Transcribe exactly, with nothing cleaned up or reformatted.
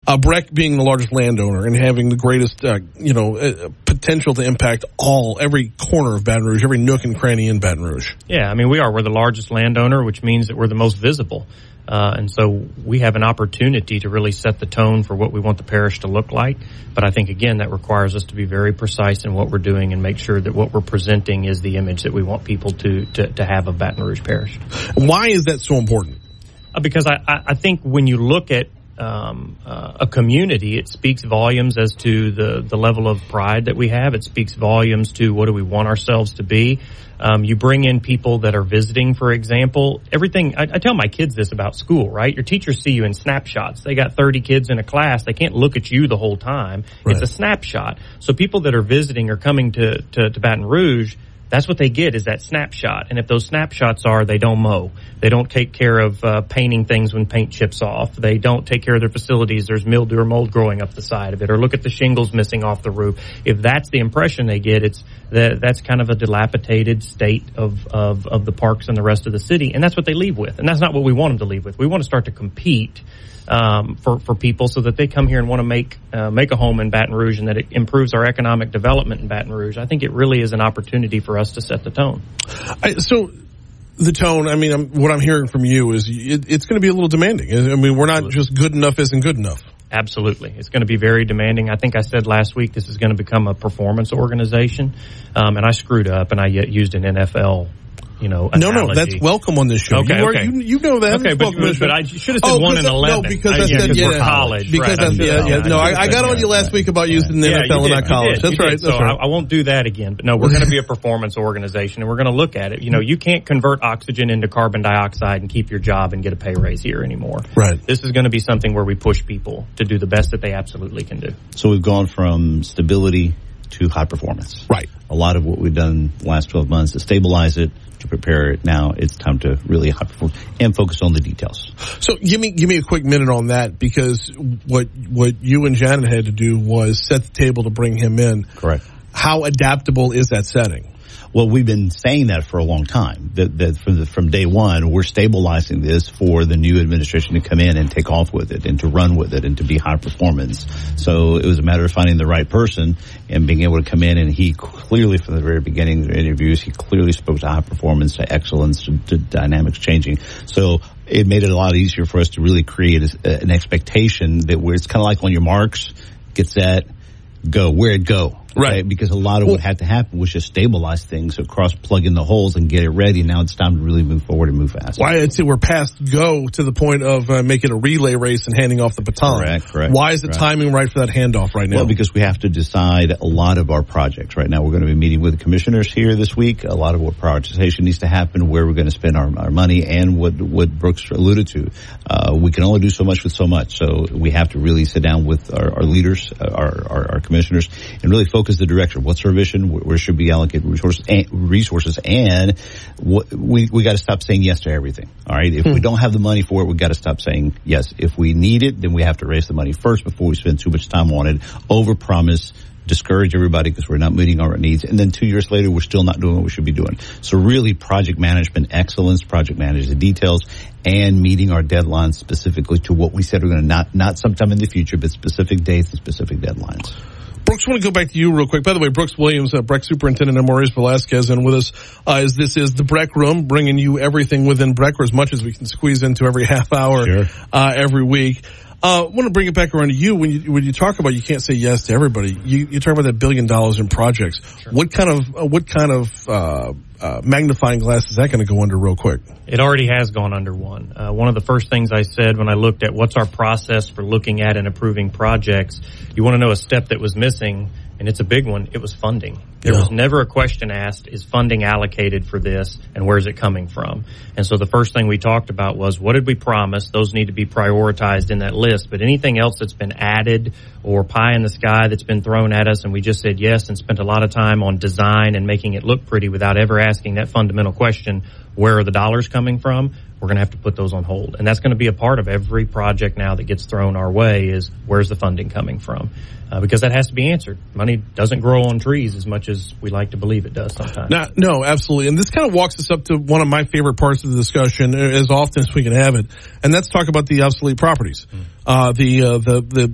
Uh, Breck being the largest landowner and having the greatest, uh, you know, uh, potential to impact all, every corner of Baton Rouge, every nook and cranny in Baton Rouge. Yeah, I mean, we are. We're the largest landowner, which means that we're the most visible. Uh, and so we have an opportunity to really set the tone for what we want the parish to look like. But I think, again, that requires us to be very precise in what we're doing and make sure that what we're presenting is the image that we want people to, to, to have of Baton Rouge Parish. Why is that so important? Uh, because I, I think when you look at Um, uh, a community, it speaks volumes as to the, the level of pride that we have. It speaks volumes to what do we want ourselves to be. Um, you bring in people that are visiting, for example. Everything, I, I tell my kids this about school, right? Your teachers see you in snapshots. They got thirty kids in a class. They can't look at you the whole time. Right. It's a snapshot. So people that are visiting or coming to, to, to Baton Rouge, that's what they get, is that snapshot. And if those snapshots are they don't mow, they don't take care of uh, painting things when paint chips off, they don't take care of their facilities, there's mildew or mold growing up the side of it, or look at the shingles missing off the roof. If that's the impression they get, it's that that's kind of a dilapidated state of, of, of the parks and the rest of the city. And that's what they leave with. And that's not what we want them to leave with. We want to start to compete Um, for, for people so that they come here and want to make, uh, make a home in Baton Rouge, and that it improves our economic development in Baton Rouge. I think it really is an opportunity for us to set the tone. I, so the tone, I mean, I'm, what I'm hearing from you is it, it's going to be a little demanding. I mean, we're not Absolutely. Just good enough isn't good enough. Absolutely. It's going to be very demanding. I think I said last week this is going to become a performance organization, um, and I screwed up and I used an N F L You know, no, no, that's welcome on this show. Okay, you, are, okay. you, you know that. Okay, but, but I should have said oh, one and eleven. No, because I, I said yeah, yeah, college. Because right, yeah, yeah, yeah. No, I, I got on you last week about using the yeah, N F L and not college. Did, that's right. So that's right. I, I won't do that again. But no, we're going to be a performance organization, and we're going to look at it. You know, you can't convert oxygen into carbon dioxide and keep your job and get a pay raise here anymore. Right. This is going to be something where we push people to do the best that they absolutely can do. So we've gone from stability to high performance. Right. A lot of what we've done the last twelve months to stabilize it, to prepare it. Now it's time to really high perform and focus on the details. So give me give me a quick minute on that, because what what you and Janet had to do was set the table to bring him in. Correct. How adaptable is that setting? Well, we've been saying that for a long time, that, that from, the, from day one, we're stabilizing this for the new administration to come in and take off with it and to run with it and to be high performance. So it was a matter of finding the right person and being able to come in, and he clearly, from the very beginning of the interviews, he clearly spoke to high performance, to excellence, to, to dynamics changing. So it made it a lot easier for us to really create a, an expectation that we're, it's kind of like on your marks, get set, go, where'd go. Right. right. Because a lot of what had to happen was just stabilize things across, plug in the holes and get it ready. Now it's time to really move forward and move fast. Why I'd say we're past go to the point of uh, making a relay race and handing off the baton. Correct, correct. Why is the correct. timing right for that handoff right now? Well, because we have to decide a lot of our projects. Right now we're going to be meeting with the commissioners here this week. A lot of what prioritization needs to happen, where we're going to spend our, our money, and what, what Brooks alluded to. Uh, we can only do so much with so much. So we have to really sit down with our, our leaders, our, our, our commissioners, and really focus the direction. What's our vision? Where should we allocate resources? And, resources, and what, we we got to stop saying yes to everything. All right. If hmm. we don't have the money for it, we got to stop saying yes. If we need it, then we have to raise the money first before we spend too much time on it. Overpromise, discourage everybody because we're not meeting our needs, and then two years later we're still not doing what we should be doing. So really, project management excellence, project manage the details, and meeting our deadlines specifically to what we said we're going to, not not sometime in the future, but specific dates and specific deadlines. Brooks, I want to go back to you real quick. By the way, Brooks Williams, uh, Breck Superintendent, and Maurice Velasquez, and with us uh, is this is the Breck Room, bringing you everything within Breck, or as much as we can squeeze into every half hour sure. uh, every week. I uh, want to bring it back around to you. When you when you talk about you can't say yes to everybody, you, you talk about that billion dollars in projects. Sure. What kind of uh, what kind of uh, uh, magnifying glass is that going to go under real quick? It already has gone under one. Uh, one of the first things I said when I looked at what's our process for looking at and approving projects, you want to know a step that was missing, and it's a big one. It was funding. There yeah. was never a question asked, is funding allocated for this, and where's it coming from? And so the first thing we talked about was, what did we promise? Those need to be prioritized in that list. But anything else that's been added or pie in the sky that's been thrown at us, and we just said yes and spent a lot of time on design and making it look pretty without ever asking that fundamental question, where are the dollars coming from? We're going to have to put those on hold. And that's going to be a part of every project now that gets thrown our way, is where's the funding coming from? Uh, because that has to be answered. Money doesn't grow on trees as much as we like to believe it does sometimes. No, no, absolutely. And this kind of walks us up to one of my favorite parts of the discussion, as often as we can have it, and that's talk about the obsolete properties. Mm. Uh, the, uh, the, the